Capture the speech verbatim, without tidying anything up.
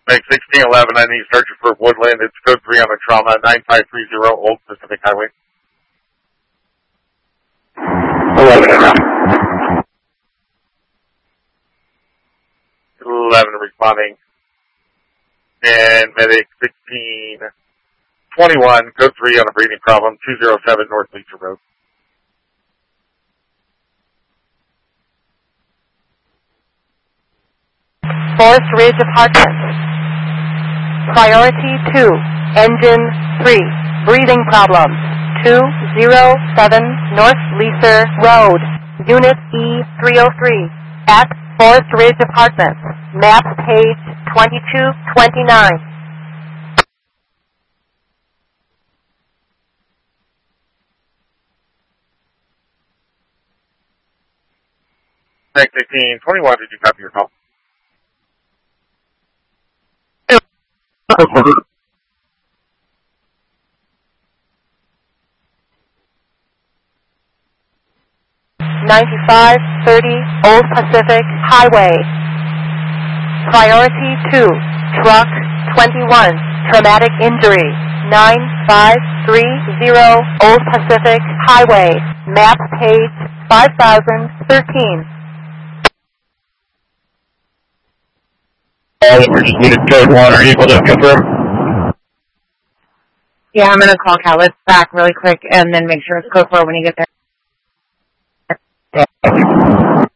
Make sixteen eleven, I need search for Woodland. It's code three on the trauma, nine five three zero Old Pacific Highway. eleven around. eleven responding. And medic sixteen twenty-one, code three on a breathing problem, two oh seven North Leisure Road. Forest Ridge Apartments. Priority two, engine three, breathing problems, two oh seven North Leisure Road, Unit E three oh three, at Forest Ridge Apartments, map page twenty-two twenty-nine. Next sixteen twenty-one, did you copy your call? ninety-five thirty Old Pacific Highway. Priority two, truck twenty-one, traumatic injury, nine five three zero Old Pacific Highway, map page five thousand thirteen. Uh, we just needed code one. Are you able to confirm? Yeah, I'm going to call Callis back really quick and then make sure it's code four when you get there. Uh,